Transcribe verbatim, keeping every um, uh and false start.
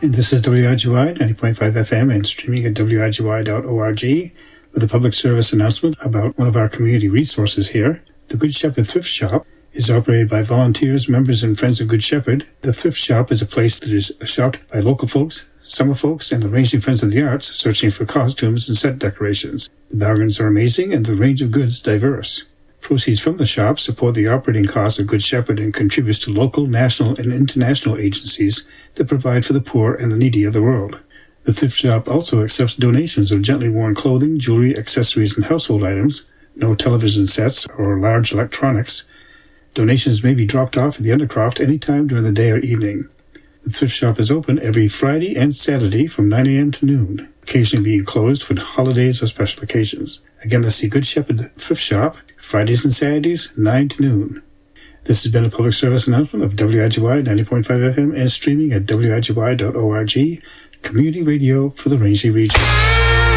And this is W I G Y ninety point five F M and streaming at W I G Y dot org with a public service announcement about one of our community resources here. The Good Shepherd Thrift Shop is operated by volunteers, members, and friends of Good Shepherd. The thrift shop is a place that is shopped by local folks, summer folks, and the Rangeley Friends of the Arts searching for costumes and set decorations. The bargains are amazing and the range of goods diverse. Proceeds from the shop support the operating costs of Good Shepherd and contributes to local, national, and international agencies that provide for the poor and the needy of the world. The thrift shop also accepts donations of gently worn clothing, jewelry, accessories, and household items, no television sets or large electronics. Donations may be dropped off at the Undercroft any time during the day or evening. The thrift shop is open every Friday and Saturday from nine a.m. to noon, occasionally being closed for holidays or special occasions. Again, that's the Good Shepherd Thrift Shop, Fridays and Saturdays, nine to noon. This has been a public service announcement of W I G Y ninety point five F M and streaming at W I G Y dot org, community radio for the Rangeley region.